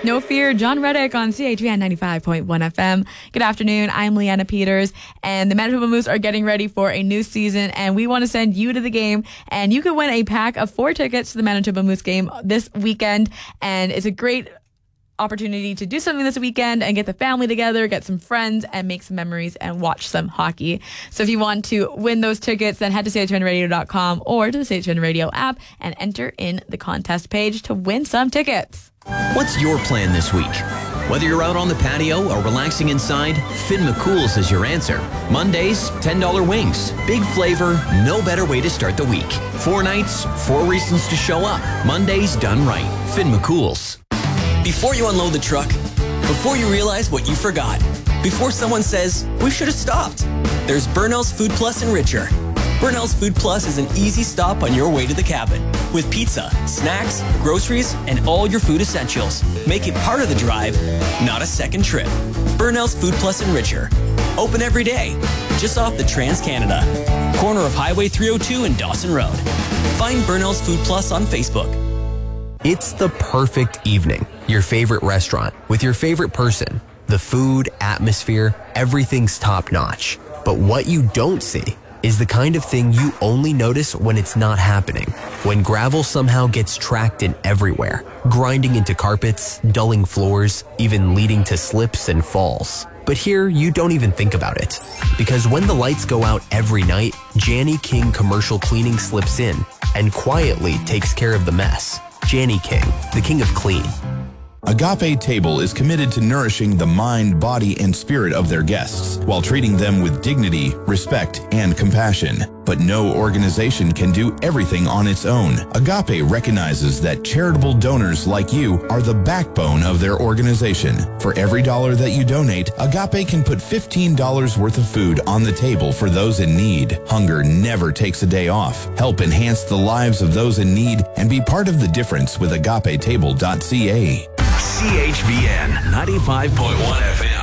No Fear, John Reddick on CHVN 95.1 FM. Good afternoon. I'm Leanna Peters, and the Manitoba Moose are getting ready for a new season, and we want to send you to the game, and you can win a pack of 4 tickets to the Manitoba Moose game this weekend, and it's a great opportunity to do something this weekend and get the family together, get some friends, and make some memories and watch some hockey. So if you want to win those tickets, then head to chvnradio.com or to the CHVN Radio app and enter in the contest page to win some tickets. What's your plan this week? Whether you're out on the patio or relaxing inside, Finn McCool's is your answer. Mondays, $10 wings. Big flavor, no better way to start the week. 4 nights, 4 reasons to show up. Mondays done right. Finn McCool's. Before you unload the truck, before you realize what you forgot, before someone says, we should have stopped, there's Burnell's Food Plus and Richer. Burnell's Food Plus is an easy stop on your way to the cabin with pizza, snacks, groceries, and all your food essentials. Make it part of the drive, not a second trip. Burnell's Food Plus and Richer. Open every day, just off the Trans-Canada. Corner of Highway 302 and Dawson Road. Find Burnell's Food Plus on Facebook. It's the perfect evening. Your favorite restaurant with your favorite person. The food, atmosphere, everything's top notch. But what you don't see is the kind of thing you only notice when it's not happening. When gravel somehow gets tracked in everywhere, grinding into carpets, dulling floors, even leading to slips and falls. But here, you don't even think about it. Because when the lights go out every night, Janny King Commercial Cleaning slips in and quietly takes care of the mess. Janny King, the king of clean. Agape Table is committed to nourishing the mind, body, and spirit of their guests while treating them with dignity, respect, and compassion. But no organization can do everything on its own. Agape recognizes that charitable donors like you are the backbone of their organization. For every $1 that you donate, Agape can put $15 worth of food on the table for those in need. Hunger never takes a day off. Help enhance the lives of those in need and be part of the difference with agapetable.ca. CHVN 95.1 FM.